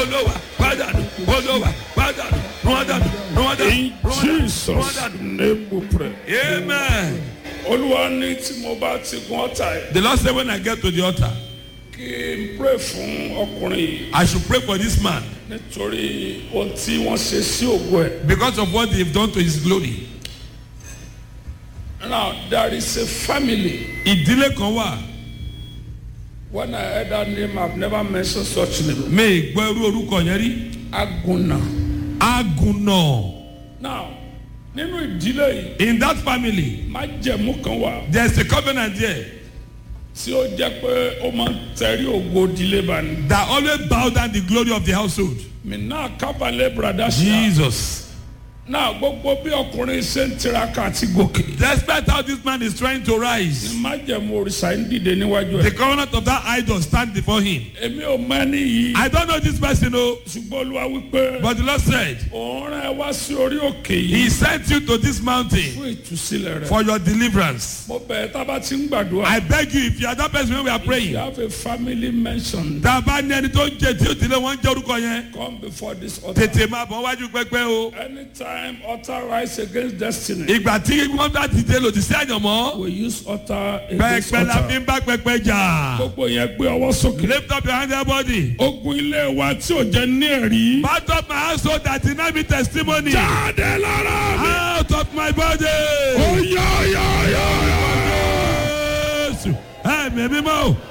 Olúwa pàdánù, Olúwa pàdánù, Rwanda. In Jesus' name we pray. Amen. Olúwa ní tí mo bá ti gun ọ̀tá ẹ̀. The Lord said when I get to the altar, Kí n pray fún ọkùnrin yìí I should pray for this man nítorí ohun tí wọ́n ṣe sí ògo ẹ̀. because of what they've done to his glory. Now there is a family. Ìdílé kan wà, When I heard that name, I've never mentioned such name. mi gbọ́ irú orúkọ yẹn rí. Aguna. Agùnà. Now, nínú ìdílé yìí, In that family, májẹ̀mú kan wà there's a covenant there tí ó jẹ́ pé ó máa ń tẹ̀rí ògo ìdílé bá ní. that always bow down the glory of the household. Mi náà kábàlẹ̀ brada ṣá. Jesus. Náà gbogbo bí ọkùnrin ṣe ń tiraka àti gòkè. Despite how this man is trying to rise, Májẹ̀mú òrìṣà ń dìde níwájú the ẹ̀. covenant of that idol stand before him. Èmi ò mọ ẹni yìí. I don't know this person, oh, Ṣùgbọ́n Olúwa wípé but the Lord said, òun rán ẹ wá sí orí òkè yìí He sent you to this mountain fún ìtúsílẹ̀ rẹ̀. for your deliverance. Mo bẹ̀ ẹ́ tá a bá ti ń gbàdúrà. I beg you, if you are that person when we are You praying, have a family mention. tá a bá ní ẹni tó ń jẹ tí ó tilẹ̀ wọ́n ń jẹ́ orúkọ yẹn, Come before this altar. tètè máa bọ̀ wájú pẹ́pẹ́ o. Anytime altar rise against destiny, Ìgbà tí wọ́n bá ti dé lòdì sí àyànmọ́, we use altar against pẹ́pẹ́ la fi altar. ń bá pẹ́pẹ́ jà. Gbogbo yẹn gbé ọwọ́ sókè. Lift up your hand, everybody. Ogun ilé wa tí ò jẹ́ ní ẹ̀rí. Part of my household that did not be testimony. Jáde lára mi. Out of my body. Ó yá yá yá yá. Jésù. Ẹ̀mí mímọ́.